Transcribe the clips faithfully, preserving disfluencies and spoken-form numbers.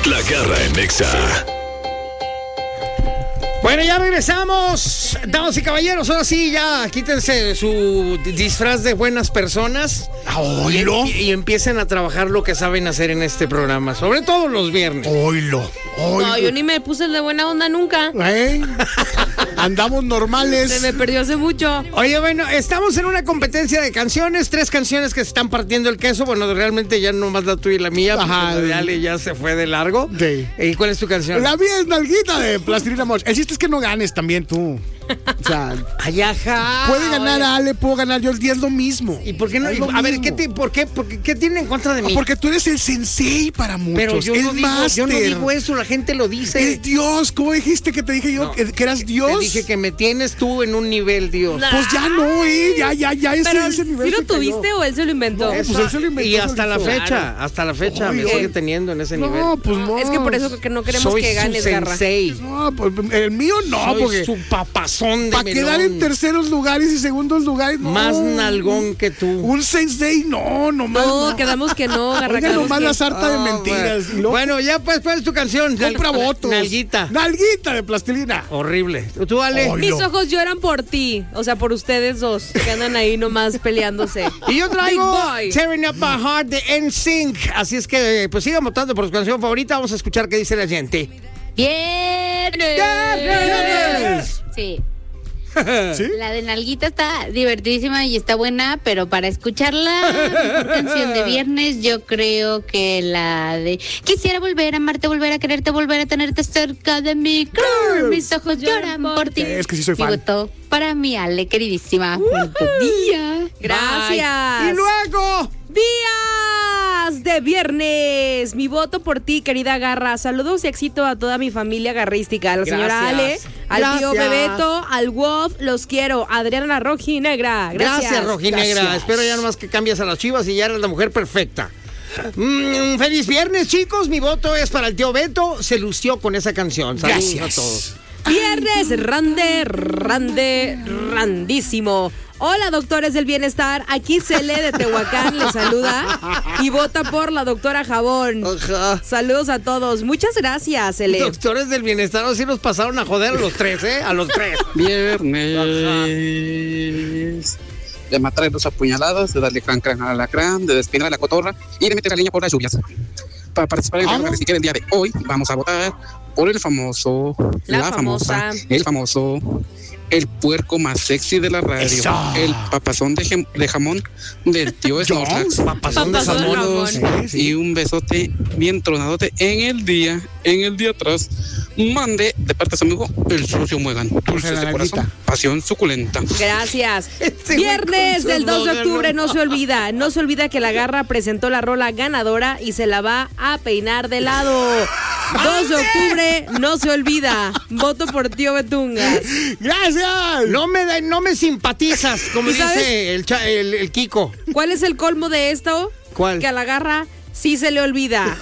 La Garra en Nexa. Bueno, ya regresamos, damas y caballeros. Ahora sí, ya quítense su disfraz de buenas personas y, y, y empiecen a trabajar lo que saben hacer en este programa, sobre todo los viernes. Oilo, oilo. No, yo ni me puse el de buena onda nunca. ¿Eh? Andamos normales. Se me perdió hace mucho. Oye, bueno, estamos en una competencia de canciones, tres canciones que se están partiendo el queso. Bueno, realmente ya nomás la tuya y la mía. Ajá. Porque la de Ale ya se fue de largo. Sí. ¿Y cuál es tu canción? La mía es Nalguita de Plastilina Mosh. El chiste es que no ganes también tú. O sea, Ay, ajá. puede ganar Oye. Ale, puedo ganar yo. El día es lo mismo. ¿Y por qué no? Es lo A ver, mismo. ¿qué, te, por qué, por qué, ¿qué tiene en contra de mí? Porque tú eres el sensei para muchos. Pero yo el no, digo, yo no máster. digo eso, la gente lo dice. El Dios. ¿Cómo dijiste que te dije yo No, que, que eras Dios? Te dije que me tienes tú en un nivel, Dios. Nah. Pues ya no, eh. Ya, ya, ya. Ese, Pero, ese nivel ¿sí lo se cayó. tuviste o él se lo inventó? No, pues él se lo inventó Y hasta la solito. fecha, Claro. hasta la fecha Ay, me ay. sigue teniendo en ese nivel. No, pues no. Es que por eso que no queremos Soy que su ganes, Garra. sensei. No, pues el mío no, Soy porque su papazón de para melón. quedar en terceros lugares y segundos lugares, no. Más nalgón que tú. Un sensei, no, nomás. No, no. quedamos que no, Garra. Oiga, quedamos nomás que- la sarta de Ah, mentiras. bueno. Y luego Bueno, ya pues, ¿cuál es tu canción? compra Nal- votos. Nalguita. Nalguita de Plastilina. Horrible. ¿Tú, Ale? Ay. Mis no. ojos lloran por ti. O sea, por ustedes dos que andan ahí nomás peleándose. Y yo traigo Big Boy. Tearing Up My Heart de N Sync. Así es que, pues sigan votando por su canción favorita. Vamos a escuchar qué dice la gente. ¡Viernes! ¡Viernes! Sí. ¿Sí? La de Nalguita está divertidísima y está buena, pero para escucharla, mejor canción de viernes, yo creo que la de Quisiera volver a amarte, volver a quererte, volver a tenerte cerca de mí. Grrr, mis ojos lloran por ti. Sí, es que sí soy fan. Mi voto para mi Ale, queridísima. Buen día. Gracias. Y luego... Días de viernes. Mi voto por ti, querida Garra. Saludos y éxito a toda mi familia garrística. A la señora Ale, Gracias. al tío Gracias. Bebeto, al Wolf, los quiero. Adriana Rojinegra. Gracias. Gracias, Rojinegra. Gracias. Espero ya nomás que cambies a las Chivas y ya eres la mujer perfecta. Mm, feliz viernes, chicos. Mi voto es para el tío Beto. Se lució con esa canción. Saludos Gracias. a todos. Viernes, rande, rande, randísimo. Hola, doctores del bienestar. Aquí Cele de Tehuacán les saluda y vota por la doctora Jabón. Ajá. Saludos a todos. Muchas gracias, Cele. Doctores del bienestar, así nos pasaron a joder a los tres, ¿eh? A los tres. Viernes. De matar dos apuñaladas, de darle cran cran al alacrán, de despinar a la cotorra y de meter la leña por las lluvias. Para participar en ¿Cómo? el que el día de hoy, vamos a votar por el famoso, La la, famosa, famosa. el famoso, el puerco más sexy de la radio, Eso. el papazón de, gem- de jamón del tío Snorlax. Papazón de Papazón de jamón. jamón. Sí, sí. Y un besote bien tronadote en el día, en el día atrás. Mande de parte de su amigo el socio Muegan. Dulces la de corazón, nalguita. pasión suculenta. Gracias. Este güey Viernes con del su dos de eslogan, octubre, ¿no? no se olvida. No se olvida que la Garra presentó la rola ganadora y se la va a peinar de lado. dos de octubre, no se olvida. Voto por tío Betungas. ¡Gracias! No me, da- no me simpatizas, como ¿Y sabes? dice el, cha- el, el Kiko. ¿Cuál es el colmo de esto? ¿Cuál? Que a la Garra sí se le olvida.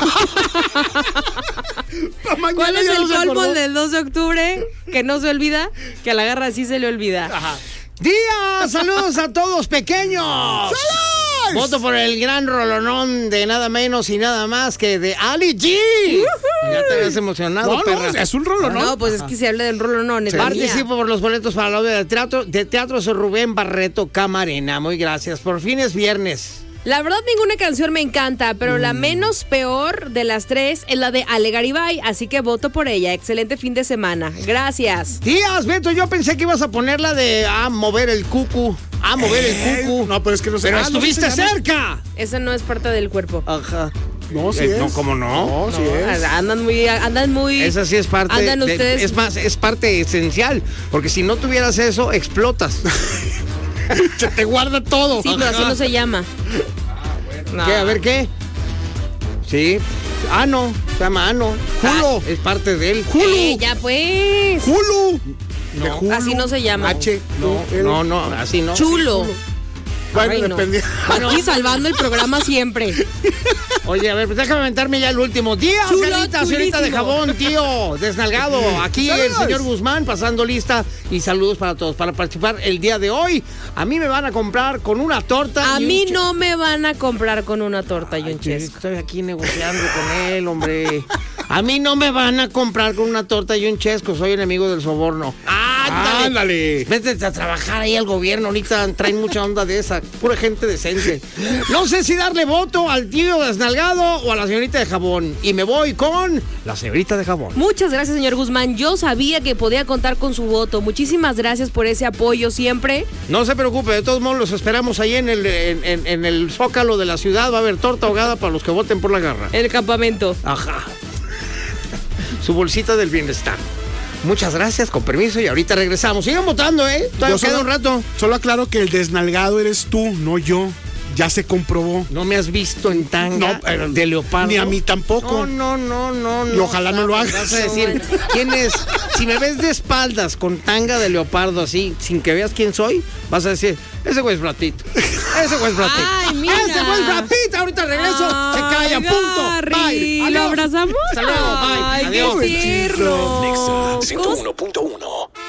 Pa' mañana ¿Cuál es ya el no se colmo acordó. del dos de octubre? Que no se olvida. Que a la Garra sí se le olvida. ¡Día! ¡Saludos a todos pequeños! ¡Saludos! Voto por el gran rolonón de nada menos y nada más que de Ali G. Ya te habías emocionado, No, perra. no, es un rolo, No, ¿no? pues es que se habla del rolo, no, neta. Participo por los boletos para la obra de teatro de teatro Sor Rubén Barreto Camarena. Muy gracias. Por fin es viernes. La verdad, ninguna canción me encanta, pero la menos peor de las tres es la de Ale Garibay, así que voto por ella. Excelente fin de semana. Gracias. Días, Beto, yo pensé que ibas a poner la de a mover el cucu. A mover Eh, el cucu. No, pero es que no sé. Pero Ah, no estuviste se llama. cerca. Esa no es parte del cuerpo. Ajá. No, sí Eh, es. no, ¿cómo no? No, sí es. Andan muy, andan muy. Esa sí es parte Andan de- ustedes. es más, es parte esencial, porque si no tuvieras eso, explotas. Se te guarda todo. Sí, pero así no se llama. No. ¿Qué? A ver, ¿qué? Sí. Ano, se llama Ano. Julo. Es parte de él. Julo. Eh, ya pues. Hulu. De No. Hulu. Así no se llama. H. No, L. no, no, así no. Chulo. Bueno, Ay, no. depende. Aquí salvando el programa siempre. Oye, a ver, pues déjame aventarme ya el último. Tío, Chulo, Carlita, señorita de chulísimo. jabón, tío, desnalgado. Aquí el Saludos. señor Guzmán pasando lista y saludos para todos. Para participar el día de hoy, a mí me van a comprar con una torta. A y un mí che- no me van a comprar con una torta y un Ay, chesco. estoy aquí negociando con él, hombre. A mí no me van a comprar con una torta y un chesco. Soy enemigo del soborno. ¡Ándale! Ándale. Vete a trabajar ahí al gobierno. Ahorita traen mucha onda de esa. Pura gente decente. No sé si darle voto al tío desnalgado o a la señorita de jabón. Y me voy con la señorita de jabón. Muchas gracias, señor Guzmán. Yo sabía que podía contar con su voto. Muchísimas gracias por ese apoyo siempre. No se preocupe, de todos modos los esperamos ahí en el, en, en- en el Zócalo de la ciudad. Va a haber torta ahogada para los que voten por la garra. En el campamento. Ajá. Su bolsita del bienestar. Muchas gracias, con permiso, y ahorita regresamos. Sigan votando, ¿eh? Todavía Yo queda un rato. Solo aclaro que el desnalgado eres tú, no yo. Ya se comprobó. No me has visto en tanga No, pero de leopardo. ni a mí tampoco. No, no, no, no. Y ojalá no lo hagas. Vas a decir, ¿quién es? Si me ves de espaldas con tanga de leopardo así, sin que veas quién soy, vas a decir, ese güey es Brad Pitt. Ese güey es Brad Pitt. Ay, mira. Ese güey es Brad Pitt. Ahorita regreso. Ay, se calla, punto. Garry, Bye. ¿lo Adiós. abrazamos? Hasta luego. Bye. Ay, Adiós. qué tierno. Nexa ciento uno punto uno.